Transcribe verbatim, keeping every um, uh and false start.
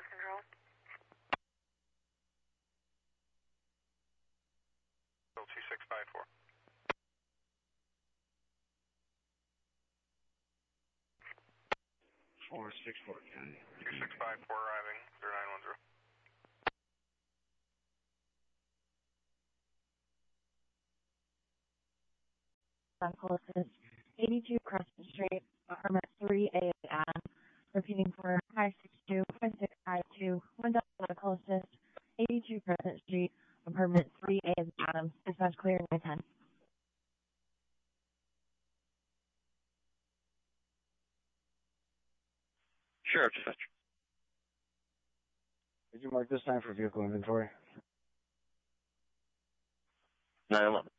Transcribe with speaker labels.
Speaker 1: control.
Speaker 2: two six five four.
Speaker 3: four six four County.
Speaker 2: two six five four arriving, zero nine one zero.
Speaker 4: On closest, eighty-two Crescent Street, apartment three A Adam. Repeating for five six two, five six five two, one dollar closest, eighty-two Crescent Street, apartment three A Adam. Dispatch clear nine ten.
Speaker 3: Sure, dispatch.
Speaker 5: Did you mark this time for vehicle inventory?
Speaker 3: nine eleven.